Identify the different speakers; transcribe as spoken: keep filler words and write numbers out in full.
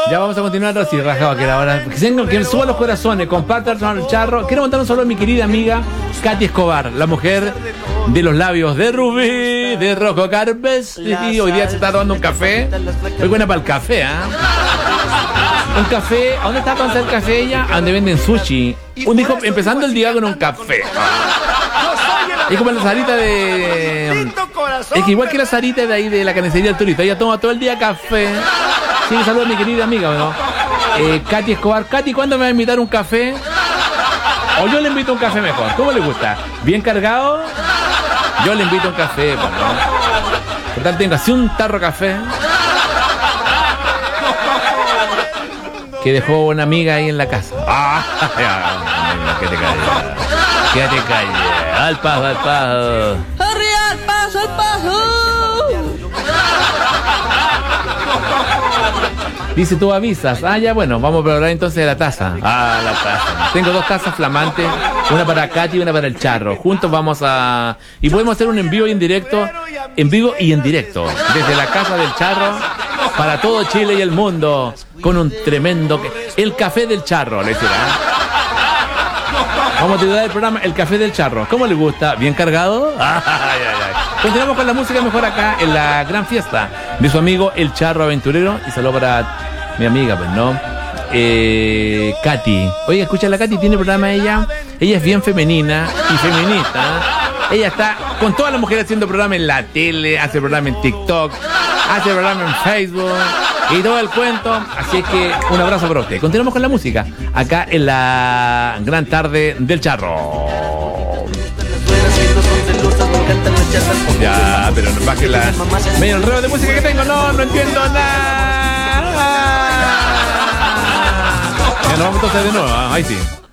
Speaker 1: Ya vamos a continuar así, rajado, que la hora. Que tengo que suba los corazones, compartan el charro. Quiero mandar un saludo a mi querida amiga Katy Escobar, la mujer de los labios de rubí, de rojo carpes. Y hoy día se está tomando un café. Muy buena para el café, ¿ah? ¿eh? Un café. ¿A dónde está para hacer el café ella? ¿A dónde venden sushi? Un dijo, empezando el día con un café. Es como la Sarita de... Es que igual que la Sarita de ahí de la carnicería del turista. Ella toma todo el día café. Sí, saludos a mi querida amiga, ¿no? Eh, Katy Escobar. Katy, ¿cuándo me va a invitar un café? O yo le invito un café mejor. ¿Cómo le gusta? ¿Bien cargado? Yo le invito un café, pues, ¿no? Por tal, tengo así un tarro de café que dejó una amiga ahí en la casa. Ah, ya, que te calles. Que te calles. Al paso, al paso.
Speaker 2: ¡Arriba, al paso, al paso!
Speaker 1: Dice, tú avisas. Ah, ya, bueno, vamos a hablar entonces de la taza. Ah, la taza. Tengo dos tazas flamantes, una para Katy y una para el charro. Juntos vamos a... Y podemos hacer un en vivo y en directo, en vivo y en directo, desde la casa del charro, para todo Chile y el mundo, con un tremendo... El café del charro, le dirá. Vamos a titular el programa El Café del Charro. ¿Cómo le gusta? ¿Bien cargado? Ay, ay, ay. Continuamos con la música mejor acá en la gran fiesta de su amigo El Charro Aventurero. Y saludo para mi amiga, pues, ¿no? Eh, Katy. Oye, escucha, la Katy tiene programa ella. Ella es bien femenina y feminista. Ella está con todas las mujeres haciendo programa en la tele, hace programa en TikTok, hace programa en Facebook y todo el cuento. Así es que un abrazo para usted. Continuamos con la música acá en la gran tarde del Charro. Ya, pero no baje la... medio enredo de música que tengo. No, no entiendo nada. Ya nos vamos entonces de nuevo. Ahí sí.